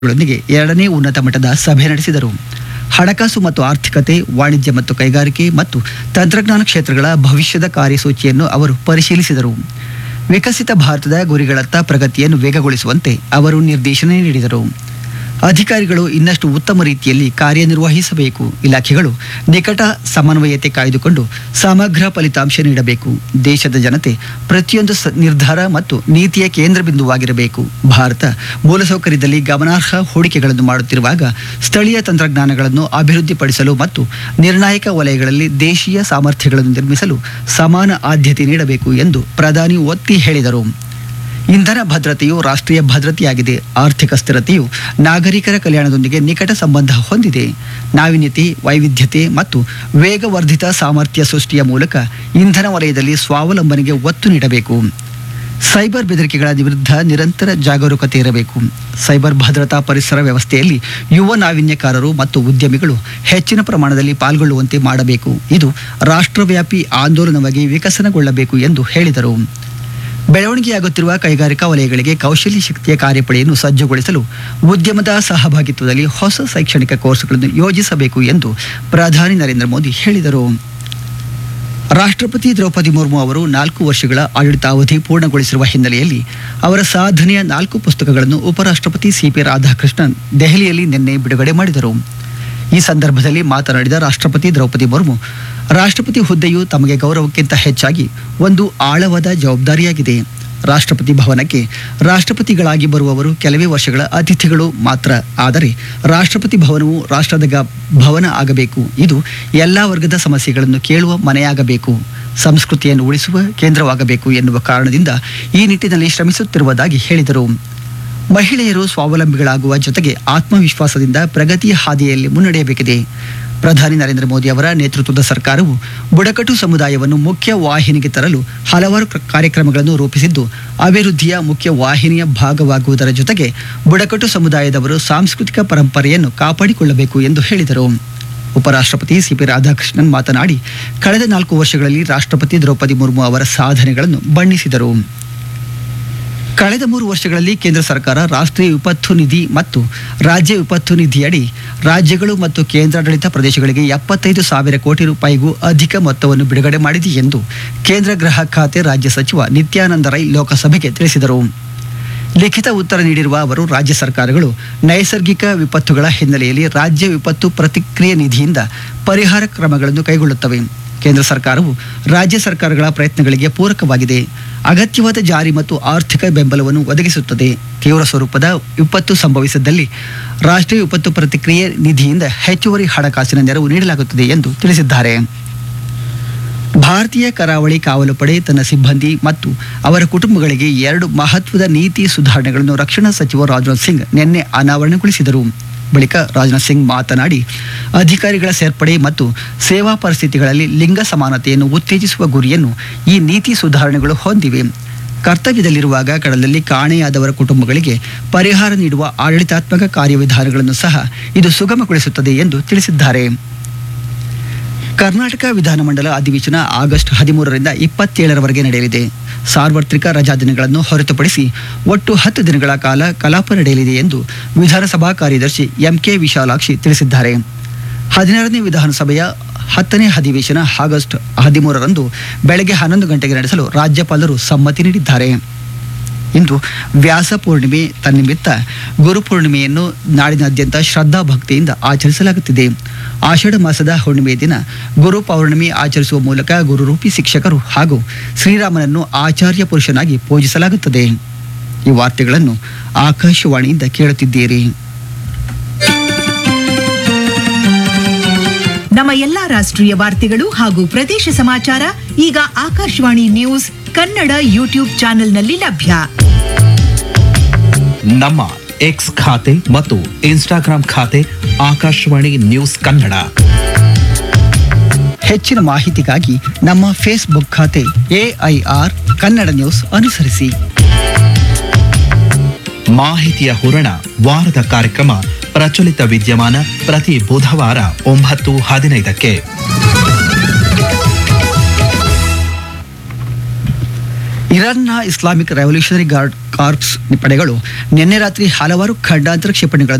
ಗಳೊಂದಿಗೆ ಎರಡನೇ ಉನ್ನತ ಮಟ್ಟದ ಸಭೆ ನಡೆಸಿದರು. ಹಣಕಾಸು ಮತ್ತು ಆರ್ಥಿಕತೆ, ವಾಣಿಜ್ಯ ಮತ್ತು ಕೈಗಾರಿಕೆ ಮತ್ತು ತಂತ್ರಜ್ಞಾನ ಕ್ಷೇತ್ರಗಳ ಭವಿಷ್ಯದ ಕಾರ್ಯಸೂಚಿಯನ್ನು ಅವರು ಪರಿಶೀಲಿಸಿದರು. ವಿಕಸಿತ ಭಾರತದ ಗುರಿಗಳತ್ತ ಪ್ರಗತಿಯನ್ನು ವೇಗಗೊಳಿಸುವಂತೆ ಅವರು ನಿರ್ದೇಶನ ನೀಡಿದರು. ಅಧಿಕಾರಿಗಳು ಇನ್ನಷ್ಟು ಉತ್ತಮ ರೀತಿಯಲ್ಲಿ ಕಾರ್ಯನಿರ್ವಹಿಸಬೇಕು. ಇಲಾಖೆಗಳು ನಿಕಟ ಸಮನ್ವಯತೆ ಕಾಯ್ದುಕೊಂಡು ಸಮಗ್ರ ಫಲಿತಾಂಶ ನೀಡಬೇಕು. ದೇಶದ ಜನತೆ ಪ್ರತಿಯೊಂದು ನಿರ್ಧಾರ ಮತ್ತು ನೀತಿಯ ಕೇಂದ್ರ ಬಿಂದುವಾಗಿರಬೇಕು. ಭಾರತ ಮೂಲಸೌಕರ್ಯದಲ್ಲಿ ಗಮನಾರ್ಹ ಹೂಡಿಕೆಗಳನ್ನು ಮಾಡುತ್ತಿರುವಾಗ ಸ್ಥಳೀಯ ತಂತ್ರಜ್ಞಾನಗಳನ್ನು ಅಭಿವೃದ್ಧಿಪಡಿಸಲು ಮತ್ತು ನಿರ್ಣಾಯಕ ವಲಯಗಳಲ್ಲಿ ದೇಶೀಯ ಸಾಮರ್ಥ್ಯಗಳನ್ನು ನಿರ್ಮಿಸಲು ಸಮಾನ ಆದ್ಯತೆ ನೀಡಬೇಕು ಎಂದು ಪ್ರಧಾನಿ ಒತ್ತಿ ಹೇಳಿದರು. ಇಂಧನ ಭದ್ರತೆಯು ರಾಷ್ಟ್ರೀಯ ಭದ್ರತೆಯಾಗಿದೆ. ಆರ್ಥಿಕ ಸ್ಥಿರತೆಯು ನಾಗರಿಕರ ಕಲ್ಯಾಣದೊಂದಿಗೆ ನಿಕಟ ಸಂಬಂಧ ಹೊಂದಿದೆ. ನಾವೀನ್ಯತೆ, ವೈವಿಧ್ಯತೆ ಮತ್ತು ವೇಗವರ್ಧಿತ ಸಾಮರ್ಥ್ಯ ಸೃಷ್ಟಿಯ ಮೂಲಕ ಇಂಧನ ವಲಯದಲ್ಲಿ ಸ್ವಾವಲಂಬನೆಗೆ ಒತ್ತು ನೀಡಬೇಕು. ಸೈಬರ್ ಬೆದರಿಕೆಗಳ ವಿರುದ್ಧ ನಿರಂತರ ಜಾಗರೂಕತೆ ಇರಬೇಕು. ಸೈಬರ್ ಭದ್ರತಾ ಪರಿಸರ ವ್ಯವಸ್ಥೆಯಲ್ಲಿ ಯುವ ನಾವೀನ್ಯಕಾರರು ಮತ್ತು ಉದ್ಯಮಿಗಳು ಹೆಚ್ಚಿನ ಪ್ರಮಾಣದಲ್ಲಿ ಪಾಲ್ಗೊಳ್ಳುವಂತೆ ಮಾಡಬೇಕು. ಇದು ರಾಷ್ಟ್ರವ್ಯಾಪಿ ಆಂದೋಲನವಾಗಿ ವಿಕಸನಗೊಳ್ಳಬೇಕು ಎಂದು ಹೇಳಿದರು. ಬೆಳವಣಿಗೆಯಾಗುತ್ತಿರುವ ಕೈಗಾರಿಕಾ ವಲಯಗಳಿಗೆ ಕೌಶಲ್ಯ ಶಕ್ತಿಯ ಕಾರ್ಯಪಡೆಯನ್ನು ಸಜ್ಜುಗೊಳಿಸಲು ಉದ್ಯಮದ ಸಹಭಾಗಿತ್ವದಲ್ಲಿ ಹೊಸ ಶೈಕ್ಷಣಿಕ ಕೋರ್ಸ್ಗಳನ್ನು ಯೋಜಿಸಬೇಕು ಎಂದು ಪ್ರಧಾನಿ ನರೇಂದ್ರ ಮೋದಿ ಹೇಳಿದರು. ರಾಷ್ಟ್ರಪತಿ ದ್ರೌಪದಿ ಮುರ್ಮು ಅವರು 4 ವರ್ಷಗಳ ಆಡಳಿತಾವಧಿ ಪೂರ್ಣಗೊಳಿಸಿರುವ ಹಿನ್ನೆಲೆಯಲ್ಲಿ ಅವರ ಸಾಧನೆಯ 4 ಪುಸ್ತಕಗಳನ್ನು ಉಪರಾಷ್ಟ್ರಪತಿ ಸಿಪಿ ರಾಧಾಕೃಷ್ಣನ್ ದೆಹಲಿಯಲ್ಲಿ ನಿನ್ನೆ ಬಿಡುಗಡೆ ಮಾಡಿದರು. ಈ ಸಂದರ್ಭದಲ್ಲಿ ಮಾತನಾಡಿದ ರಾಷ್ಟ್ರಪತಿ ದ್ರೌಪದಿ ಮುರ್ಮು, ರಾಷ್ಟ್ರಪತಿ ಹುದ್ದೆಯು ತಮಗೆ ಗೌರವಕ್ಕಿಂತ ಹೆಚ್ಚಾಗಿ ಒಂದು ಆಳವಾದ ಜವಾಬ್ದಾರಿಯಾಗಿದೆ. ರಾಷ್ಟ್ರಪತಿ ಭವನಕ್ಕೆ ರಾಷ್ಟ್ರಪತಿಗಳಾಗಿ ಬರುವವರು ಕೆಲವೇ ವರ್ಷಗಳ ಅತಿಥಿಗಳು ಮಾತ್ರ. ಆದರೆ ರಾಷ್ಟ್ರಪತಿ ಭವನವು ರಾಷ್ಟ್ರದ ಭವನ ಆಗಬೇಕು. ಇದು ಎಲ್ಲ ವರ್ಗದ ಸಮಸ್ಯೆಗಳನ್ನು ಕೇಳುವ ಮನೆಯಾಗಬೇಕು, ಸಂಸ್ಕೃತಿಯನ್ನು ಉಳಿಸುವ ಕೇಂದ್ರವಾಗಬೇಕು ಎನ್ನುವ ಕಾರಣದಿಂದ ಈ ನಿಟ್ಟಿನಲ್ಲಿ ಶ್ರಮಿಸುತ್ತಿರುವುದಾಗಿ ಹೇಳಿದರು. ಮಹಿಳೆಯರು ಸ್ವಾವಲಂಬಿಗಳಾಗುವ ಜೊತೆಗೆ ಆತ್ಮವಿಶ್ವಾಸದಿಂದ ಪ್ರಗತಿಯ ಹಾದಿಯಲ್ಲಿ ಮುನ್ನಡೆಯಬೇಕಿದೆ. ಪ್ರಧಾನಿ ನರೇಂದ್ರ ಮೋದಿ ಅವರ ನೇತೃತ್ವದ ಸರ್ಕಾರವು ಬುಡಕಟ್ಟು ಸಮುದಾಯವನ್ನು ಮುಖ್ಯ ವಾಹಿನಿಗೆ ತರಲು ಹಲವಾರು ಕಾರ್ಯಕ್ರಮಗಳನ್ನು ರೂಪಿಸಿದ್ದು, ಅಭಿವೃದ್ಧಿಯ ಮುಖ್ಯ ವಾಹಿನಿಯ ಭಾಗವಾಗುವುದರ ಜೊತೆಗೆ ಬುಡಕಟ್ಟು ಸಮುದಾಯದವರು ಸಾಂಸ್ಕೃತಿಕ ಪರಂಪರೆಯನ್ನು ಕಾಪಾಡಿಕೊಳ್ಳಬೇಕು ಎಂದು ಹೇಳಿದರು. ಉಪರಾಷ್ಟ್ರಪತಿ ಸಿಪಿ ರಾಧಾಕೃಷ್ಣನ್ ಮಾತನಾಡಿ, ಕಳೆದ 4 ವರ್ಷಗಳಲ್ಲಿ ರಾಷ್ಟ್ರಪತಿ ದ್ರೌಪದಿ ಮುರ್ಮು ಅವರ ಸಾಧನೆಗಳನ್ನು ಬಣ್ಣಿಸಿದರು. ಕಳೆದ 3 ವರ್ಷಗಳಲ್ಲಿ ಕೇಂದ್ರ ಸರ್ಕಾರ ರಾಷ್ಟ್ರೀಯ ವಿಪತ್ತು ನಿಧಿ ಮತ್ತು ರಾಜ್ಯ ವಿಪತ್ತು ನಿಧಿಯಡಿ ರಾಜ್ಯಗಳು ಮತ್ತು ಕೇಂದ್ರಾಡಳಿತ ಪ್ರದೇಶಗಳಿಗೆ 75,000 ಕೋಟಿ ರೂಪಾಯಿಗೂ ಅಧಿಕ ಮೊತ್ತವನ್ನು ಬಿಡುಗಡೆ ಮಾಡಿದೆ ಎಂದು ಕೇಂದ್ರ ಗೃಹ ಖಾತೆ ರಾಜ್ಯ ಸಚಿವ ನಿತ್ಯಾನಂದ ರೈ ಲೋಕಸಭೆಗೆ ತಿಳಿಸಿದರು. ಲಿಖಿತ ಉತ್ತರ ನೀಡಿರುವ ಅವರು, ರಾಜ್ಯ ಸರ್ಕಾರಗಳು ನೈಸರ್ಗಿಕ ವಿಪತ್ತುಗಳ ಹಿನ್ನೆಲೆಯಲ್ಲಿ ರಾಜ್ಯ ವಿಪತ್ತು ಪ್ರತಿಕ್ರಿಯೆ ನಿಧಿಯಿಂದ ಪರಿಹಾರ ಕ್ರಮಗಳನ್ನು ಕೈಗೊಳ್ಳುತ್ತವೆ. ಕೇಂದ್ರ ಸರ್ಕಾರವು ರಾಜ್ಯ ಸರ್ಕಾರಗಳ ಪ್ರಯತ್ನಗಳಿಗೆ ಪೂರಕವಾಗಿದೆ. ಅಗತ್ಯವಾದ ಜಾರಿ ಮತ್ತು ಆರ್ಥಿಕ ಬೆಂಬಲವನ್ನು ಒದಗಿಸುತ್ತದೆ. ತೀವ್ರ ಸ್ವರೂಪದ ವಿಪತ್ತು ಸಂಭವಿಸಿದಲ್ಲಿ ರಾಷ್ಟ್ರೀಯ ವಿಪತ್ತು ಪ್ರತಿಕ್ರಿಯೆ ನಿಧಿಯಿಂದ ಹೆಚ್ಚುವರಿ ಹಣಕಾಸಿನ ನೆರವು ನೀಡಲಾಗುತ್ತದೆ ಎಂದು ತಿಳಿಸಿದ್ದಾರೆ. ಭಾರತೀಯ ಕರಾವಳಿ ಕಾವಲು ಪಡೆ ತನ್ನ ಸಿಬ್ಬಂದಿ ಮತ್ತು ಅವರ ಕುಟುಂಬಗಳಿಗೆ 2 ಮಹತ್ವದ ನೀತಿ ಸುಧಾರಣೆಗಳನ್ನು ರಕ್ಷಣಾ ಸಚಿವ ರಾಜನಾಥ್ ಸಿಂಗ್ ನಿನ್ನೆ ಅನಾವರಣಗೊಳಿಸಿದರು. ಬಳಿಕ ರಾಜನಾಥ್ ಸಿಂಗ್ ಮಾತನಾಡಿ, ಅಧಿಕಾರಿಗಳ ಸೇರ್ಪಡೆ ಮತ್ತು ಸೇವಾ ಪರಿಸ್ಥಿತಿಗಳಲ್ಲಿ ಲಿಂಗ ಸಮಾನತೆಯನ್ನು ಉತ್ತೇಜಿಸುವ ಗುರಿಯನ್ನು ಈ ನೀತಿ ಸುಧಾರಣೆಗಳು ಹೊಂದಿವೆ. ಕರ್ತವ್ಯದಲ್ಲಿರುವಾಗ ಕಡಲಲ್ಲಿ ಕಾಣೆಯಾದವರ ಕುಟುಂಬಗಳಿಗೆ ಪರಿಹಾರ ನೀಡುವ ಆಡಳಿತಾತ್ಮಕ ಕಾರ್ಯವಿಧಾನಗಳನ್ನು ಸಹ ಇದು ಸುಗಮಗೊಳಿಸುತ್ತದೆ ಎಂದು ತಿಳಿಸಿದ್ದಾರೆ. ಕರ್ನಾಟಕ ವಿಧಾನಮಂಡಲ ಅಧಿವೇಶನ ಆಗಸ್ಟ್ 13ರಿಂದ 27ರವರೆಗೆ ನಡೆಯಲಿದೆ. ಸಾರ್ವತ್ರಿಕ ರಜಾ ದಿನಗಳನ್ನು ಹೊರತುಪಡಿಸಿ ಒಟ್ಟು 10 ದಿನಗಳ ಕಾಲ ಕಲಾಪ ನಡೆಯಲಿದೆ ಎಂದು ವಿಧಾನಸಭಾ ಕಾರ್ಯದರ್ಶಿ ಎಂಕೆ ವಿಶಾಲಾಕ್ಷಿ ತಿಳಿಸಿದ್ದಾರೆ. 16ನೇ ವಿಧಾನಸಭೆಯ 10ನೇ ಅಧಿವೇಶನ ಆಗಸ್ಟ್ 13ರಂದು ಬೆಳಗ್ಗೆ 11 ಗಂಟೆಗೆ ನಡೆಸಲು ರಾಜ್ಯಪಾಲರು ಸಮ್ಮತಿ ನೀಡಿದ್ದಾರೆ. ಇಂದು ವ್ಯಾಸ ಪೂರ್ಣಿಮೆ ತನ್ನಿಮಿತ್ತ ಗುರುಪೂರ್ಣಿಮೆಯನ್ನು ನಾಡಿನಾದ್ಯಂತ ಶ್ರದ್ಧಾ ಭಕ್ತಿಯಿಂದ ಆಚರಿಸಲಾಗುತ್ತಿದೆ. ಆಷಾಢ ಮಾಸದ ಹುಣ್ಣಿಮೆ ದಿನ ಗುರು ಪೌರ್ಣಿಮೆ ಆಚರಿಸುವ ಮೂಲಕ ಗುರುರೂಪಿ ಶಿಕ್ಷಕರು ಹಾಗೂ ಶ್ರೀರಾಮನನ್ನು ಆಚಾರ್ಯ ಪುರುಷನಾಗಿ ಪೂಜಿಸಲಾಗುತ್ತದೆ. ಈ ವಾರ್ತೆಗಳನ್ನು ಆಕಾಶವಾಣಿಯಿಂದ ಕೇಳುತ್ತಿದ್ದೀರಿ. ನಮ್ಮ ಎಲ್ಲಾ ರಾಷ್ಟ್ರೀಯ ವಾರ್ತೆಗಳು ಹಾಗೂ ಪ್ರದೇಶ ಸಮಾಚಾರ ಈಗ ಆಕಾಶವಾಣಿ ನ್ಯೂಸ್ ಕನ್ನಡ ಯೂಟ್ಯೂಬ್ ಚಾನೆಲ್ನಲ್ಲಿ ಲಭ್ಯ. ನಮ್ಮ ಎಕ್ಸ್ ಖಾತೆ ಮತ್ತು ಇನ್ಸ್ಟಾಗ್ರಾಂ ಖಾತೆ ಆಕಾಶವಾಣಿ ನ್ಯೂಸ್ ಕನ್ನಡ. ಹೆಚ್ಚಿನ ಮಾಹಿತಿಗಾಗಿ ನಮ್ಮ ಫೇಸ್ಬುಕ್ ಖಾತೆ AIR ಕನ್ನಡ ನ್ಯೂಸ್ ಅನುಸರಿಸಿ. ಮಾಹಿತಿಯ ಹೂರಣ ವಾರದ ಕಾರ್ಯಕ್ರಮ ಪ್ರಚಲಿತ ವಿದ್ಯಮಾನ ಪ್ರತಿ ಬುಧವಾರ 9:15ಕ್ಕೆ. ಇರಾನ್ನ ಇಸ್ಲಾಮಿಕ್ ರೆವಲ್ಯೂಷನರಿ ಗಾರ್ಡ್ ಕಾರ್ಪ್ಸ್ ಪಡೆಗಳು ನಿನ್ನೆ ರಾತ್ರಿ ಹಲವಾರು ಖಂಡಾಂತರ ಕ್ಷಿಪಣಿಗಳನ್ನು